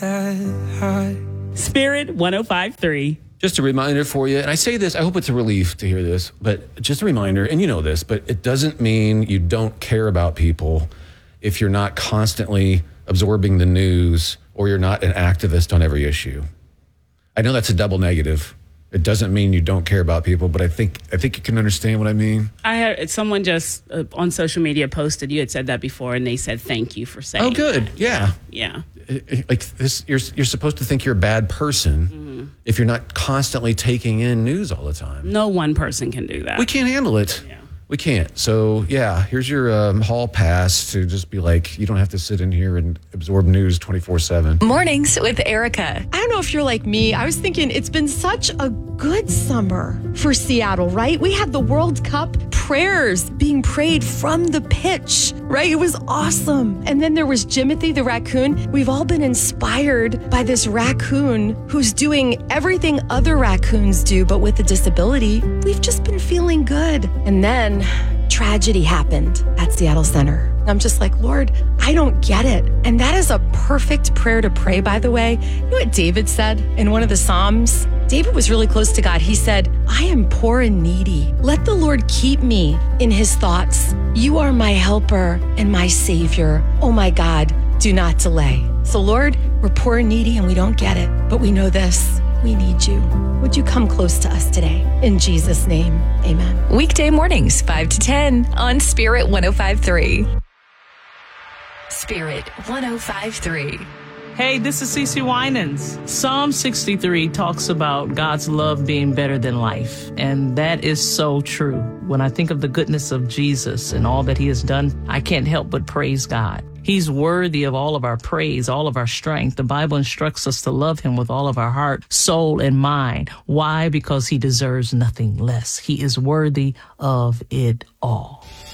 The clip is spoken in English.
Spirit 105.3. Just a reminder for you, and I say this, I hope it's a relief to hear this, but just a reminder, and you know this, but it doesn't mean you don't care about people if you're not constantly absorbing the news or you're not an activist on every issue. I know that's a double negative. It doesn't mean you don't care about people, but I think you can understand what I mean. I had someone just on social media posted, you had said that before, and they said thank you for saying. Oh, good. That. Yeah. Yeah. Like this, you're supposed to think you're a bad person if you're not constantly taking in news all the time. No one person can do that. We can't handle it. Yeah. We can't. So, yeah, here's your hall pass to just be like, you don't have to sit in here and absorb news 24/7. Mornings with Erica. I don't know if you're like me. I was thinking it's been such a good summer for Seattle, right? We had the World Cup prayers being prayed from the pitch, right? It was awesome. And then there was Jimothy the raccoon. We've all been inspired by this raccoon who's doing everything other raccoons do, but with a disability. We've just been feeling good. And then tragedy happened at Seattle Center. I'm just like, Lord, I don't get it. And that is a perfect prayer to pray, by the way. You know what David said in one of the Psalms? David was really close to God. He said, I am poor and needy. Let the Lord keep me in his thoughts. You are my helper and my savior. Oh my God, do not delay. So Lord, we're poor and needy and we don't get it, but we know this. We need you. Would you come close to us today? In Jesus' name, amen. Weekday mornings, 5 to 10 on Spirit 105.3. Spirit 105.3. Hey, this is Cece Winans. Psalm 63 talks about God's love being better than life. And that is so true. When I think of the goodness of Jesus and all that he has done, I can't help but praise God. He's worthy of all of our praise, all of our strength. The Bible instructs us to love him with all of our heart, soul, and mind. Why? Because he deserves nothing less. He is worthy of it all.